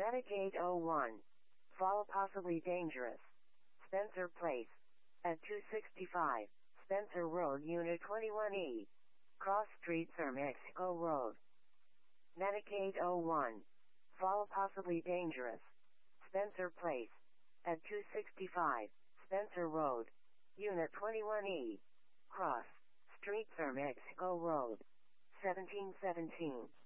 Medicaid 01. Fall possibly dangerous. Spencer Place. At 265, Spencer Road, Unit 21E. Cross Street, Sir Mexico Road. Medicaid 01. Fall possibly dangerous. Spencer Place. At 265, Spencer Road, Unit 21E. Cross Street, Sir Mexico Road. 1717.